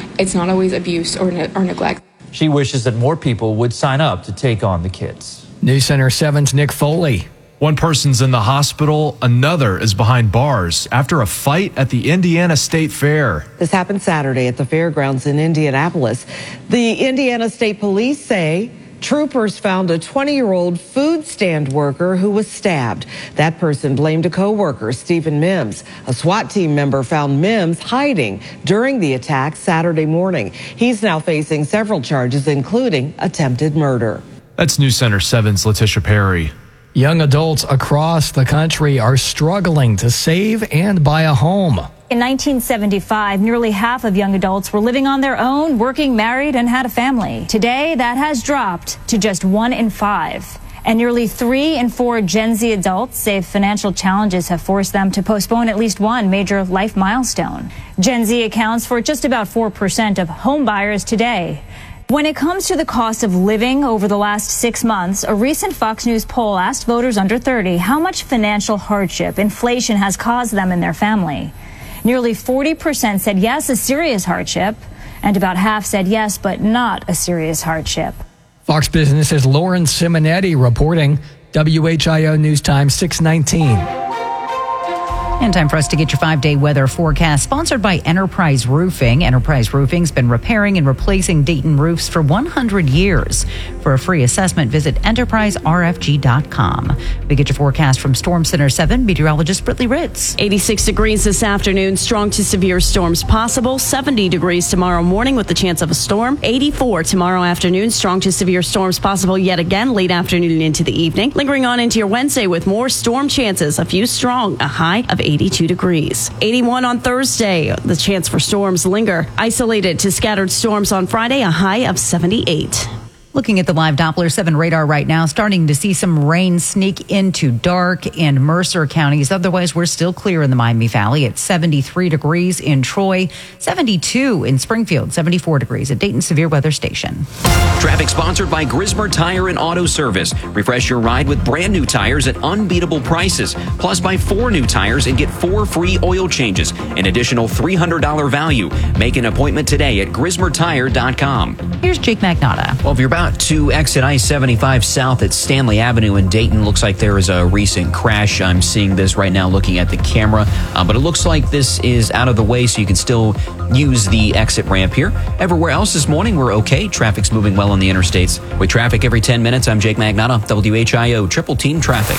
abuse or neglect. She wishes that more people would sign up to take on the kids. News Center 7's Nick Foley. One person's in the hospital, another is behind bars after a fight at the Indiana State Fair. This happened Saturday at the fairgrounds in Indianapolis. The Indiana State Police say troopers found a 20-year-old food stand worker who was stabbed. That person blamed a co-worker, Stephen Mims. A SWAT team member found Mims hiding during the attack Saturday morning. He's now facing several charges, including attempted murder. That's News Center 7's Letitia Perry. Young adults across the country are struggling to save and buy a home. In 1975, nearly half of young adults were living on their own, working, married, and had a family. Today, that has dropped to just 1 in 5. And nearly 3 in 4 Gen Z adults say financial challenges have forced them to postpone at least one major life milestone. Gen Z accounts for just about 4% of home buyers today. When it comes to the cost of living over the last 6 months, a recent Fox News poll asked voters under 30 how much financial hardship inflation has caused them and their family. Nearly 40% said yes, a serious hardship, and about half said yes, but not a serious hardship. Fox Business's Lauren Simonetti reporting. WHIO News Time 619. And time for us to get your 5-day weather forecast, sponsored by Enterprise Roofing. Enterprise Roofing's been repairing and replacing Dayton roofs for 100 years. For a free assessment, visit enterpriserfg.com. We get your forecast from Storm Center 7 meteorologist Britley Ritz. 86 degrees this afternoon, strong to severe storms possible. 70 degrees tomorrow morning with the chance of a storm. 84 tomorrow afternoon, strong to severe storms possible yet again late afternoon into the evening. Lingering on into your Wednesday with more storm chances, a few strong, a high of 82 degrees. 81 on Thursday. The chance for storms linger. Isolated to scattered storms on Friday, a high of 78. Looking at the live Doppler 7 radar right now, starting to see some rain sneak into Darke and Mercer counties. Otherwise, we're still clear in the Miami Valley at 73 degrees in Troy, 72 in Springfield, 74 degrees at Dayton Severe Weather Station. Traffic sponsored by Grismer Tire and Auto Service. Refresh your ride with brand new tires at unbeatable prices. Plus, buy 4 new tires and get 4 free oil changes. An additional $300 value. Make an appointment today at GrismerTire.com. Here's Jake Magnotta. Well, if you're about to exit I-75 south at Stanley Avenue in Dayton, looks like there is a recent crash. I'm seeing this right now looking at the camera, but it looks like this is out of the way, so you can still use the exit ramp here. Everywhere else this morning, we're okay. Traffic's moving well on the interstates. With traffic every 10 minutes, I'm Jake Magnotta, WHIO Triple Team Traffic.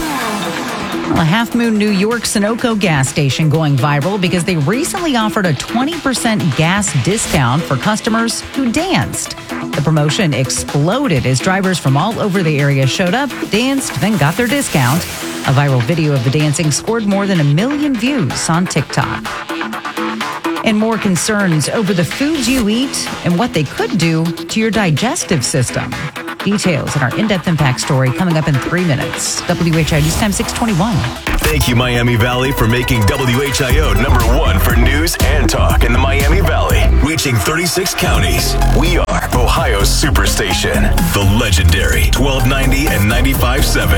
Well, a Half Moon New York Sunoco gas station going viral because they recently offered a 20% gas discount for customers who danced. The promotion exploded as drivers from all over the area showed up, danced, then got their discount. A viral video of the dancing scored more than 1 million views on TikTok. And more concerns over the foods you eat and what they could do to your digestive system. Details in our in-depth impact story coming up in 3 minutes. WHIO News Time 621. Thank you, Miami Valley, for making WHIO #1 for news and talk in the Miami Valley. Reaching 36 counties. We are Ohio's Superstation. The legendary 1290 and 95.7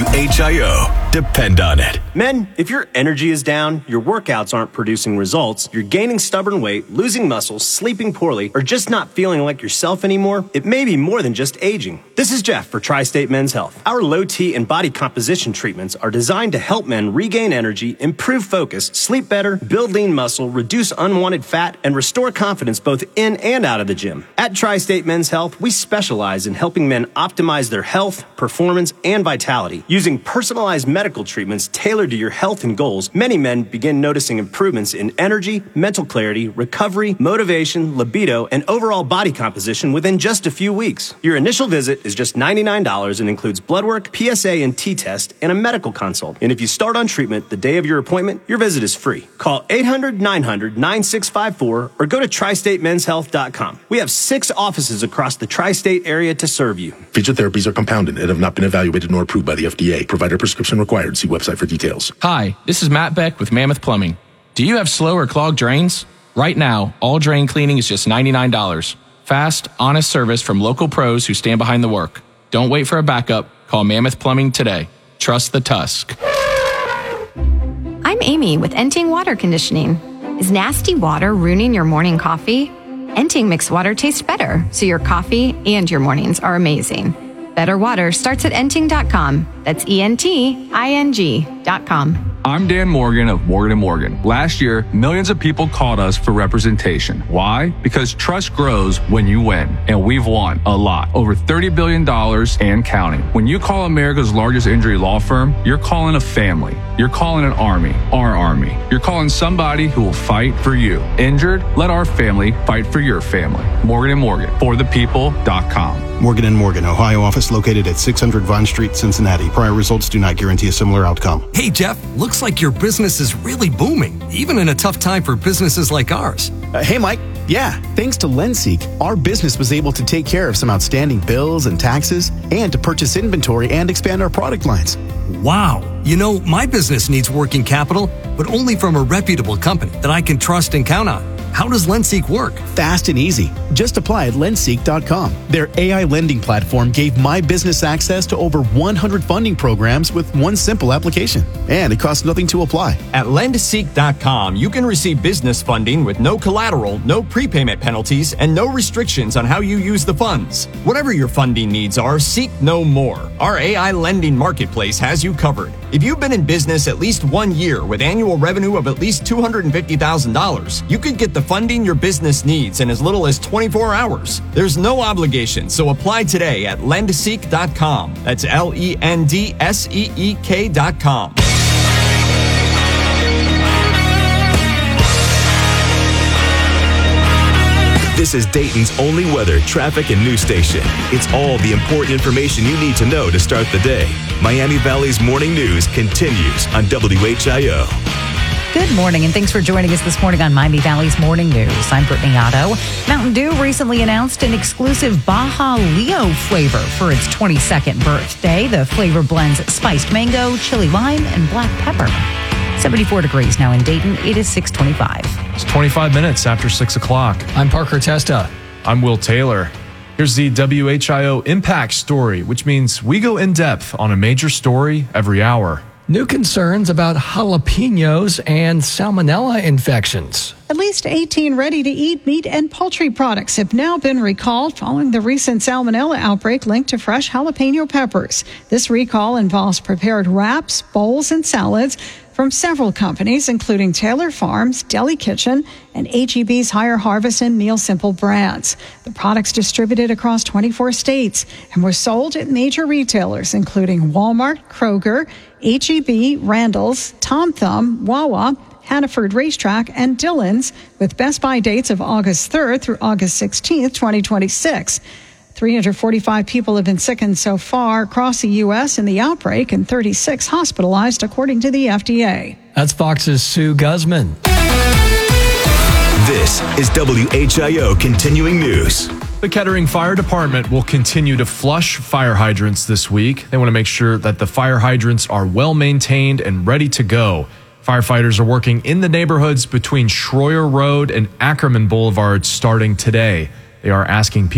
WHIO. Depend on it. Men, if your energy is down, your workouts aren't producing results, you're gaining stubborn weight, losing muscle, sleeping poorly, or just not feeling like yourself anymore, it may be more than just aging. This is Jeff for Tri-State Men's Health. Our low T and body composition treatments are designed to help men regain energy, improve focus, sleep better, build lean muscle, reduce unwanted fat, and restore confidence both in and out of the gym. At Tri-State Men's Health, we specialize in helping men optimize their health, performance, and vitality. Using personalized medical treatments tailored to your health and goals, many men begin noticing improvements in energy, mental clarity, recovery, motivation, libido, and overall body composition within just a few weeks. Your initial visit is just $99 and includes blood work, PSA and T-test, and a medical consult. And if you start on treatment the day of your appointment, your visit is free. Call 800-900-9654 or go to tristatemenshealth.com. We have 6 offices across the tri-state area to serve you. Featured therapies are compounded and have not been evaluated nor approved by the FDA. Provider prescription required. See website for details. Hi, this is Matt Beck with Mammoth Plumbing. Do you have slow or clogged drains? Right now, all drain cleaning is just $99. Fast, honest service from local pros who stand behind the work. Don't wait for a backup. Call Mammoth Plumbing today. Trust the Tusk. I'm Amy with Enting Water Conditioning. Is nasty water ruining your morning coffee? Enting mixed water tastes better, so your coffee and your mornings are amazing. Better water starts at enting.com. That's ENTING.com. I'm Dan Morgan of Morgan & Morgan. Last year, millions of people called us for representation. Why? Because trust grows when you win. And we've won a lot. Over $30 billion and counting. When you call America's largest injury law firm, you're calling a family. You're calling an army. Our army. You're calling somebody who will fight for you. Injured? Let our family fight for your family. Morgan & Morgan. ForThePeople.com. Morgan & Morgan, Ohio office located at 600 Vine Street, Cincinnati. Prior results do not guarantee a similar outcome. Hey, Jeff, looks like your business is really booming, even in a tough time for businesses like ours. Hey, Mike. Yeah, thanks to LendSeek, our business was able to take care of some outstanding bills and taxes and to purchase inventory and expand our product lines. Wow. You know, my business needs working capital, but only from a reputable company that I can trust and count on. How does LendSeek work? Fast and easy. Just apply at lendseek.com. Their AI lending platform gave my business access to over 100 funding programs with one simple application. And it costs nothing to apply. At lendseek.com, you can receive business funding with no collateral, no prepayment penalties, and no restrictions on how you use the funds. Whatever your funding needs are, seek no more. Our AI lending marketplace has you covered. If you've been in business at least 1 year with annual revenue of at least $250,000, you could get the funding your business needs in as little as 24 hours. There's no obligation, so apply today at lendseek.com. That's LENDSEEK.com. This is Dayton's only weather, traffic, and news station. It's all the important information you need to know to start the day. Miami Valley's morning news continues on WHIO. Good morning, and thanks for joining us this morning on Miami Valley's Morning News. I'm Brittany Otto. Mountain Dew recently announced an exclusive Baja Leo flavor for its 22nd birthday. The flavor blends spiced mango, chili lime, and black pepper. 74 degrees now in Dayton. It is 6:25. It's 25 minutes after 6 o'clock. I'm Parker Testa. I'm Will Taylor. Here's the WHIO Impact Story, which means we go in depth on a major story every hour. New concerns about jalapenos and salmonella infections. At least 18 ready-to-eat meat and poultry products have now been recalled following the recent salmonella outbreak linked to fresh jalapeno peppers. This recall involves prepared wraps, bowls, and salads from several companies, including Taylor Farms, Deli Kitchen, and H-E-B's Higher Harvest and Meal Simple brands. The products distributed across 24 states and were sold at major retailers, including Walmart, Kroger, H-E-B, Randall's, Tom Thumb, Wawa, Hannaford Racetrack, and Dillon's, with Best Buy dates of August 3rd through August 16th, 2026. 345 people have been sickened so far across the U.S. in the outbreak and 36 hospitalized, according to the FDA. That's Fox's Sue Guzman. This is WHIO Continuing News. The Kettering Fire Department will continue to flush fire hydrants this week. They want to make sure that the fire hydrants are well maintained and ready to go. Firefighters are working in the neighborhoods between Schroyer Road and Ackerman Boulevard starting today. They are asking people